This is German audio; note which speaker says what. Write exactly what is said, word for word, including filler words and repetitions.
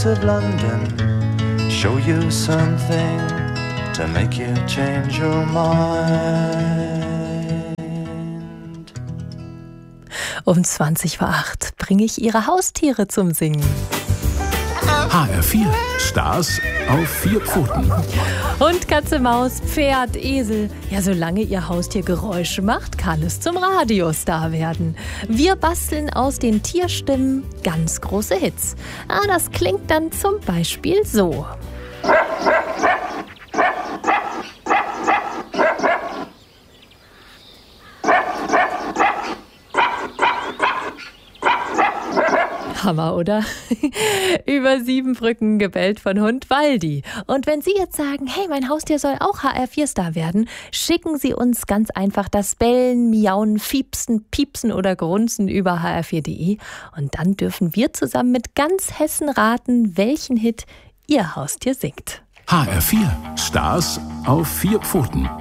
Speaker 1: of London, show you something to make you change your mind.
Speaker 2: Um zwanzig vor acht bringe ich Ihre Haustiere zum Singen.
Speaker 3: H R vier, Stars auf vier Pfoten.
Speaker 2: Hund, Katze, Maus, Pferd, Esel. Ja, solange Ihr Haustier Geräusche macht, kann es zum Radiostar werden. Wir basteln aus den Tierstimmen ganz große Hits. Ah, das klingt dann zum Beispiel so. Hammer, oder? Über sieben Brücken gebellt von Hund Waldi. Und wenn Sie jetzt sagen, hey, mein Haustier soll auch H R vier Star werden, schicken Sie uns ganz einfach das Bellen, Miauen, Fiepsen, Piepsen oder Grunzen über h r vier punkt de und dann dürfen wir zusammen mit ganz Hessen raten, welchen Hit Ihr Haustier singt.
Speaker 3: H R vier, Stars auf vier Pfoten.